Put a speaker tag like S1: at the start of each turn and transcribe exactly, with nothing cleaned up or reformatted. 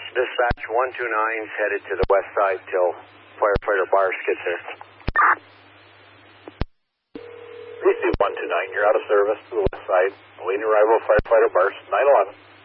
S1: Dispatch one two nine is headed to the west side till firefighter Bars gets there.
S2: Receive one two nine, you're out of service to the west side. Awaiting arrival of firefighter Bars, nine eleven.